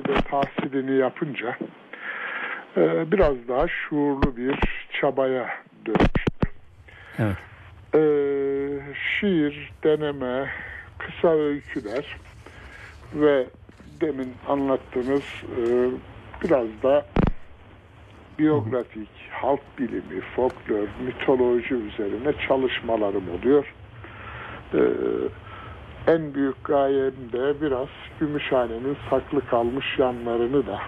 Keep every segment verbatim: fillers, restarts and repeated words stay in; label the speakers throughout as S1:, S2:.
S1: ve tahsilini yapınca e, biraz daha şuurlu bir çabaya dönüştü.
S2: Evet.
S1: E, şiir, deneme, kısa öyküler ve demin anlattığınız e, biraz da biyografik, halk bilimi, folklor, mitoloji üzerine çalışmalarım oluyor. Ee, en büyük gayem de biraz Gümüşhane'nin saklı kalmış yanlarını da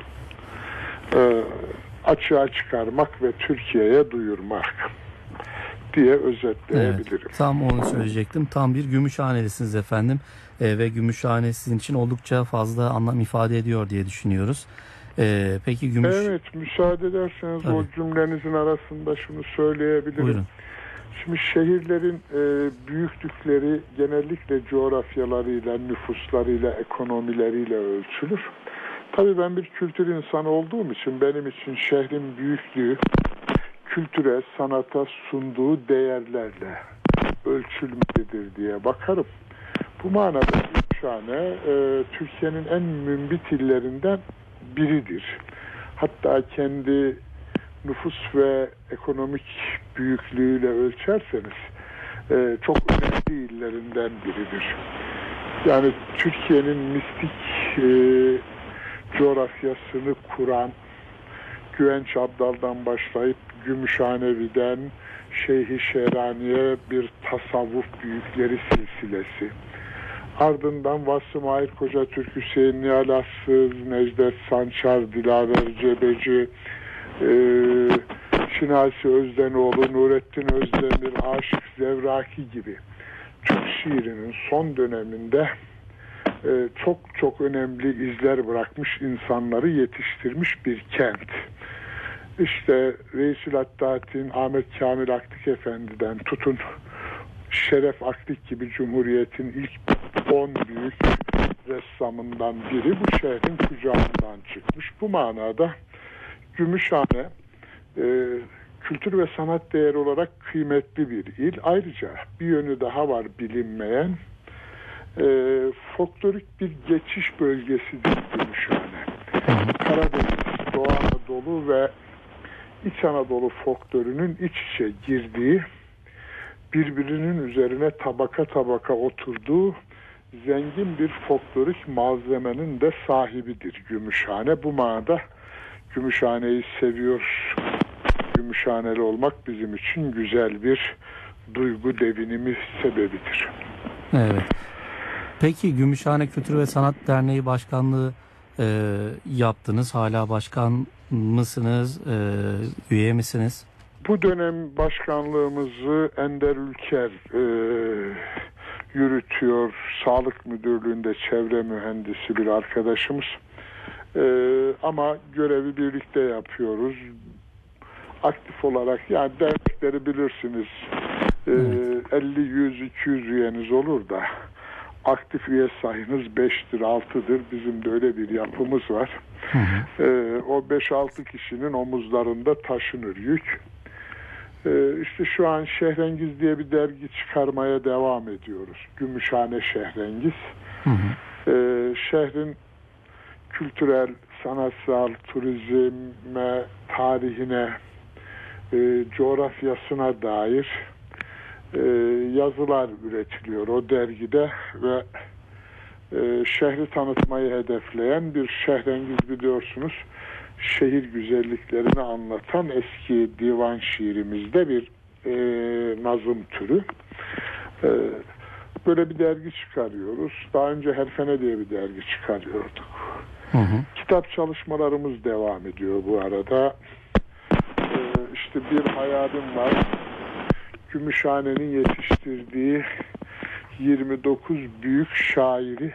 S1: e, açığa çıkarmak ve Türkiye'ye duyurmak diye özetleyebilirim.
S2: Evet, tam onu söyleyecektim. Tam bir Gümüşhanelisiniz efendim. E, ve Gümüşhane sizin için oldukça fazla anlam ifade ediyor diye düşünüyoruz. E, peki Gümüş...
S1: Evet, müsaade ederseniz
S2: Tabii.
S1: o cümlenizin arasında şunu söyleyebilirim.
S2: Buyurun.
S1: Şimdi şehirlerin e, büyüklükleri genellikle coğrafyalarıyla, nüfuslarıyla, ekonomileriyle ölçülür. Tabii ben bir kültür insanı olduğum için benim için şehrin büyüklüğü kültüre, sanata sunduğu değerlerle ölçülmelidir diye bakarım. Bu manada Gümüşhane e, Türkiye'nin en mümbit illerinden biridir. Hatta kendi nüfus ve ekonomik büyüklüğüyle ölçerseniz e, çok önemli illerinden biridir. Yani Türkiye'nin mistik e, coğrafyasını kuran Güvenç Abdal'dan başlayıp Gümüşhanevi'den Şeyh-i Şerani'ye bir tasavvuf büyükleri silsilesi. Ardından Vasfı Mahir Kocatürk, Hüseyin Nihal Assız, Necdet Sançar, Dilaver Cebeci, e, Şinasi Özdenoğlu, Nurettin Özdemir, Aşık Zevraki gibi Türk şiirinin son döneminde e, çok çok önemli izler bırakmış insanları yetiştirmiş bir kent. İşte Reis-ül Hattatin, Ahmet Kamil Aktik Efendi'den tutun Şeref Aktik gibi Cumhuriyet'in ilk on büyük ressamından biri bu şehrin kucağından çıkmış. Bu manada Gümüşhane e, kültür ve sanat değeri olarak kıymetli bir il. Ayrıca bir yönü daha var bilinmeyen. E, folklorik bir geçiş bölgesidir Gümüşhane. Karadeniz, Doğu Anadolu ve İç Anadolu folklorunun iç içe girdiği, birbirinin üzerine tabaka tabaka oturduğu zengin bir folklorik malzemenin de sahibidir Gümüşhane. Bu manada Gümüşhane'yi seviyor, Gümüşhaneli olmak bizim için güzel bir duygu devinimi sebebidir.
S2: Evet. Peki Gümüşhane Kültür ve Sanat Derneği Başkanlığı e, yaptınız. Hala başkan mısınız? E, üye misiniz?
S1: Bu dönem başkanlığımızı Ender Ülker e, yürütüyor. Sağlık Müdürlüğü'nde çevre mühendisi bir arkadaşımız. E, ama görevi birlikte yapıyoruz. Aktif olarak, yani dernekleri bilirsiniz, e, evet. elli, yüz, iki yüz üyeniz olur da aktif üye sayınız beştir, altıdır. Bizim de öyle bir yapımız var. Hı hı. E, o beş altı kişinin omuzlarında taşınır yük. E, işte şu an Şehrengiz diye bir dergi çıkarmaya devam ediyoruz. Gümüşhane Şehrengiz. Hı hı. E, şehrin kültürel, sanatsal, turizme, tarihine, e, coğrafyasına dair e, yazılar üretiliyor o dergide ve e, şehri tanıtmayı hedefleyen bir Şehrengiz, biliyorsunuz, şehir güzelliklerini anlatan eski divan şiirimizde bir e, nazım türü. E, böyle bir dergi çıkarıyoruz. Daha önce Herfene diye bir dergi çıkarıyorduk. Hı hı. Kitap çalışmalarımız devam ediyor bu arada. E, işte bir hayalim var. Gümüşhane'nin yetiştirdiği yirmi dokuz büyük şairi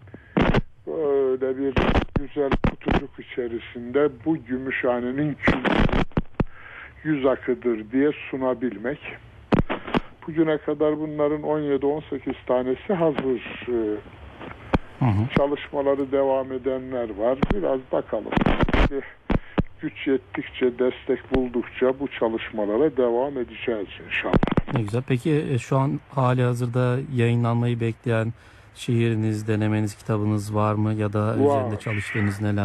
S1: böyle bir güzel kutucuk içerisinde bu Gümüşhane'nin kültürü yüz akıdır diye sunabilmek. Bugüne kadar bunların on yedi on sekiz tanesi hazır. Hı hı. Çalışmaları devam edenler var. Biraz bakalım. İşte güç yettikçe, destek buldukça bu çalışmalara devam edeceğiz inşallah.
S2: Ne güzel. Peki şu an hali hazırda yayınlanmayı bekleyen şiiriniz, denemeniz, kitabınız var mı? Ya da
S1: var.
S2: üzerinde çalıştığınız neler?